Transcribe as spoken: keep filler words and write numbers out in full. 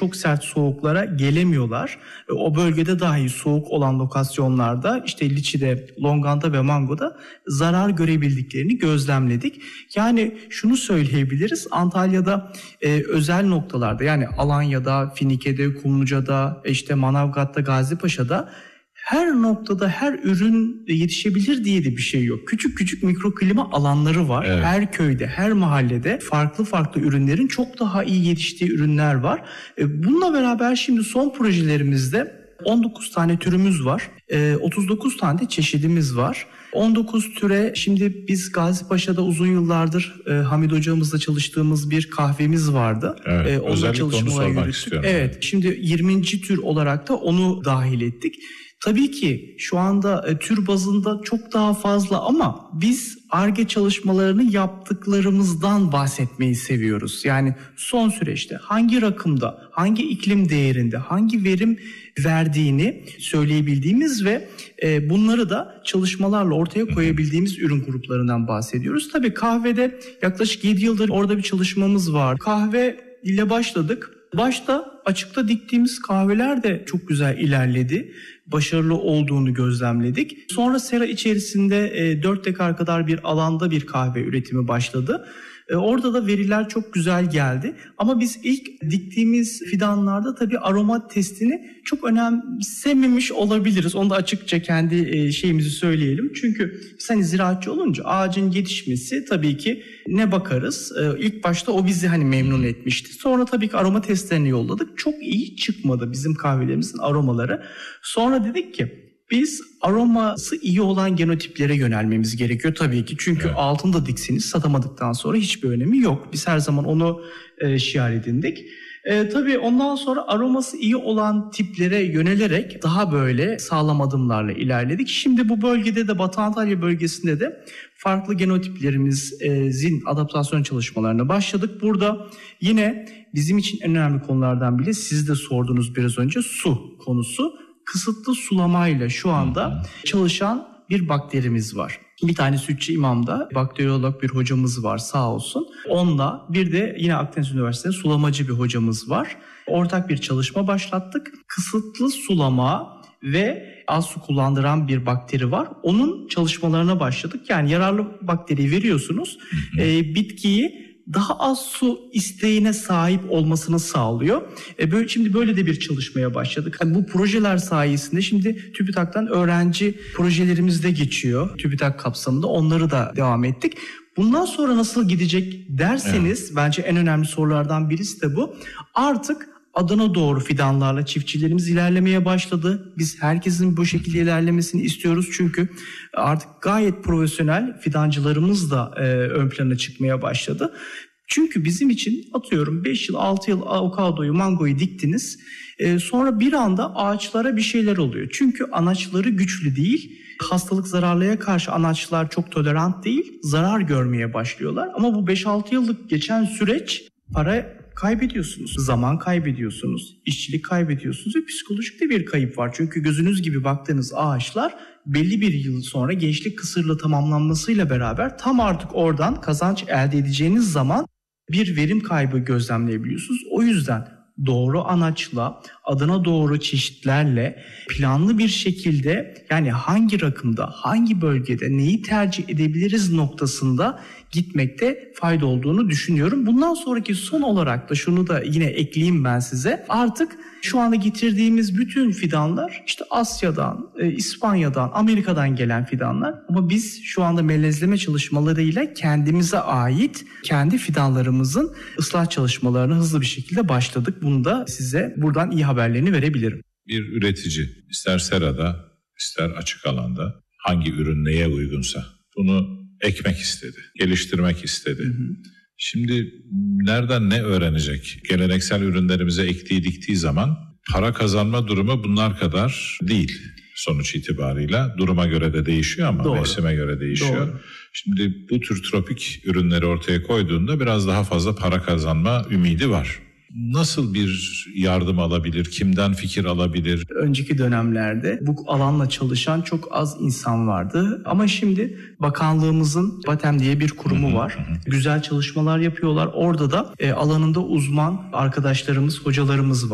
çok sert soğuklara gelemiyorlar. E, o bölgede dahi soğuk olan lokasyonlarda işte Liçi'de, Longan'da ve Mango'da zarar görebildiklerini gözlemledik. Yani şunu söyleyebiliriz, Antalya'da e, özel noktalarda, yani Alanya'da, Finike'de, Kumluca'da, işte Manavgat'ta, Gazipaşa'da her noktada her ürün yetişebilir diye de bir şey yok. Küçük küçük mikroklima alanları var. Evet. Her köyde, her mahallede farklı farklı ürünlerin çok daha iyi yetiştiği ürünler var. Bununla beraber şimdi son projelerimizde on dokuz tane türümüz var. otuz dokuz tane de çeşidimiz var. on dokuz türe şimdi biz Gazipaşa'da uzun yıllardır e, Hamid hocamızla çalıştığımız bir kahvemiz vardı. Evet, e, özellikle onu sormak yürüttük. istiyorum. Evet, şimdi yirminci tür olarak da onu dahil ettik. Tabii ki şu anda e, tür bazında çok daha fazla ama biz Ar-Ge çalışmalarını yaptıklarımızdan bahsetmeyi seviyoruz. Yani son süreçte hangi rakımda, hangi iklim değerinde, hangi verim verdiğini söyleyebildiğimiz ve e, bunları da çalışmalarla ortaya koyabildiğimiz ürün gruplarından bahsediyoruz. Tabii kahvede yaklaşık yedi yıldır orada bir çalışmamız var. Kahve ile başladık. Başta açıkta diktiğimiz kahveler de çok güzel ilerledi. Başarılı olduğunu gözlemledik. Sonra sera içerisinde e, dört dekar kadar bir alanda bir kahve üretimi başladı. E, orada da veriler çok güzel geldi. Ama biz ilk diktiğimiz fidanlarda tabii aroma testini çok önemsememiş olabiliriz. Onu da açıkça kendi e, şeyimizi söyleyelim. Çünkü biz hani ziraatçı olunca ağacın yetişmesi tabii ki ne bakarız? E, ilk başta o bizi hani memnun etmişti. Sonra tabii ki aroma testlerini yolladık. Çok iyi çıkmadı bizim kahvelerimizin aromaları. Sonra dedik ki biz aroması iyi olan genotiplere yönelmemiz gerekiyor tabii ki. Çünkü evet. altında dikseniz satamadıktan sonra hiçbir önemi yok. Biz her zaman onu e, şiar edindik. E, tabii ondan sonra aroması iyi olan tiplere yönelerek daha böyle sağlam adımlarla ilerledik. Şimdi bu bölgede de Batı Antalya bölgesinde de farklı genotiplerimizin adaptasyon çalışmalarına başladık. Burada yine bizim için en önemli konulardan biri, siz de sordunuz biraz önce, su konusu. Kısıtlı sulamayla şu anda çalışan bir bakterimiz var. Bir tane Sütçü İmam'da bakteriyolog bir hocamız var sağ olsun. Onunla bir de yine Akdeniz Üniversitesi'nde sulamacı bir hocamız var. Ortak bir çalışma başlattık. Kısıtlı sulama ve az su kullandıran bir bakteri var. Onun çalışmalarına başladık. Yani yararlı bakteriyi veriyorsunuz. E, bitkiyi daha az su isteğine sahip olmasını sağlıyor. E böyle, şimdi böyle de bir çalışmaya başladık. Yani bu projeler sayesinde şimdi TÜBİTAK'tan öğrenci projelerimiz de geçiyor. TÜBİTAK kapsamında onları da devam ettik. Bundan sonra nasıl gidecek derseniz evet. bence en önemli sorulardan birisi de bu. Artık adına doğru fidanlarla çiftçilerimiz ilerlemeye başladı. Biz herkesin bu şekilde ilerlemesini istiyoruz. Çünkü artık gayet profesyonel fidancılarımız da e, ön plana çıkmaya başladı. Çünkü bizim için atıyorum beş yıl altı yıl avokadoyu, mangoyu diktiniz. E, sonra bir anda ağaçlara bir şeyler oluyor. Çünkü anaçları güçlü değil. Hastalık zararlıya karşı anaçlar çok tolerant değil. Zarar görmeye başlıyorlar. Ama bu beş altı yıllık geçen süreç para kaybediyorsunuz, zaman kaybediyorsunuz, işçilik kaybediyorsunuz ve psikolojik de bir kayıp var. Çünkü gözünüz gibi baktığınız ağaçlar belli bir yıl sonra gençlik kısırla tamamlanmasıyla beraber tam artık oradan kazanç elde edeceğiniz zaman bir verim kaybı gözlemleyebiliyorsunuz. O yüzden doğru anaçla, adına doğru çeşitlerle planlı bir şekilde, yani hangi rakımda, hangi bölgede neyi tercih edebiliriz noktasında gitmekte fayda olduğunu düşünüyorum. Bundan sonraki son olarak da şunu da yine ekleyeyim ben size. Artık şu anda getirdiğimiz bütün fidanlar işte Asya'dan, e, İspanya'dan, Amerika'dan gelen fidanlar. Ama biz şu anda melezleme çalışmalarıyla kendimize ait kendi fidanlarımızın ıslah çalışmalarına hızlı bir şekilde başladık. Bunu da size buradan iyi haberlerini verebilirim. Bir üretici ister serada ister açık alanda hangi ürün neye uygunsa bunu ekmek istedi, geliştirmek istedi. Hı hı. Şimdi nereden ne öğrenecek? Geleneksel ürünlerimize ektiği diktiği zaman para kazanma durumu bunlar kadar değil sonuç itibarıyla. Duruma göre de değişiyor ama Doğru. mevsime göre değişiyor. Doğru. Şimdi bu tür tropik ürünleri ortaya koyduğunda biraz daha fazla para kazanma ümidi var. Nasıl bir yardım alabilir? Kimden fikir alabilir? Önceki dönemlerde bu alanla çalışan çok az insan vardı. Ama şimdi bakanlığımızın BATEM diye bir kurumu var. Hı hı. Güzel çalışmalar yapıyorlar. Orada da e, alanında uzman arkadaşlarımız, hocalarımız var.